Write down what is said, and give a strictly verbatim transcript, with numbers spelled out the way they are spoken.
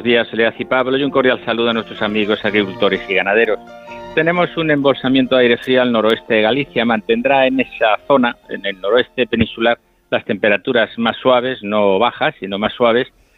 días, Soledad y Pablo, y un cordial saludo a nuestros amigos agricultores y ganaderos. Tenemos un embolsamiento de aire frío al noroeste de Galicia. Mantendrá en esa zona, en el noroeste peninsular, las temperaturas más suaves, no bajas, sino más suaves,